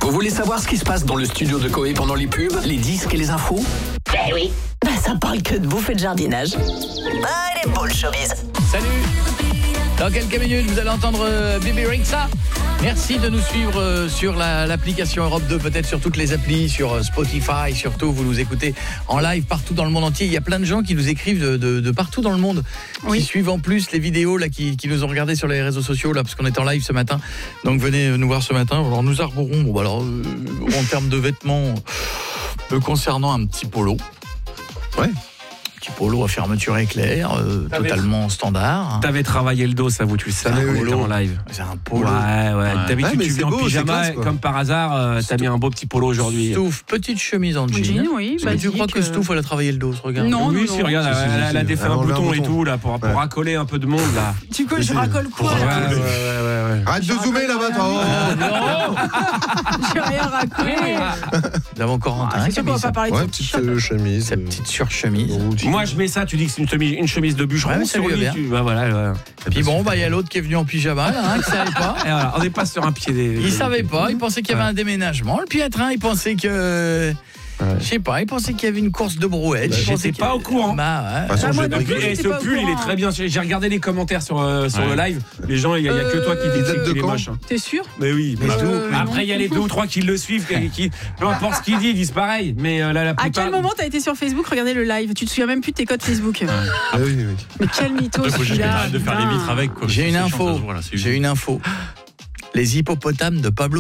Vous voulez savoir ce qui se passe dans le studio de Coé pendant les pubs, les disques et les infos ? Eh oui, ça parle que de bouffe et de jardinage. Ah, il est beau le showbiz. Salut. Dans quelques minutes, vous allez entendre Bibi Rexha. Merci de nous suivre sur l'application Europe 2, peut-être sur toutes les applis, sur Spotify, surtout, vous nous écoutez en live partout dans le monde entier. Il y a plein de gens qui nous écrivent de partout dans le monde, qui suivent en plus les vidéos là, qui nous ont regardé sur les réseaux sociaux, là, parce qu'on est en live ce matin. Donc venez nous voir ce matin. Alors nous arborons, en termes de vêtements, concernant un petit polo. Ouais. Petit polo à fermeture éclair, totalement standard. T'avais travaillé le dos, ça vous, tu le savais, en live. C'est un polo. Ouais. D'habitude, tu viens en pyjama, classe, comme par hasard, t'as mis un beau petit polo aujourd'hui. Stouff, petite chemise en jean. Oui, tu crois que Stouff, elle a travaillé le dos, regarde? Non, oui, si, regarde, elle a défait un bouton et tout, là, pour raccoler un peu de monde, là. Tu quoi, je racole quoi, là? Ouais. Arrête de zoomer là-bas, toi. J'ai rien racolé. Nous avons Corentin. C'est sûr qu'on va pas parler de Petite chemise. Sa petite surchemise. Moi, je mets ça, tu dis que c'est une chemise de bûcheron. Ouais, ça lui va bien. Voilà. Et puis bon, il y a l'autre qui est venu en pyjama, là, qui savait pas. Et voilà, on n'est pas sur un pied des... Il savait pas, il pensait qu'il y avait un déménagement. Le piètre, il pensait que... Je sais pas, il pensait qu'il y avait une course de brouette. J'étais pas au courant. Et ce pull, il est très bien. J'ai regardé les commentaires sur le live. Les gens, il y a que toi qui dis qu'il est moche. T'es sûr? Mais oui. Après, il y a les 2 ou 3 qui le suivent, qui peu importe ce qu'il dit, ils disent pareil. Mais là, la plupart... À quel moment t'as été sur Facebook regarder le live? Tu te souviens même plus de tes codes Facebook? Oui. Mais quel mytho celui-là. de faire les vitres avec, quoi. J'ai une info. Les hippopotames de Pablo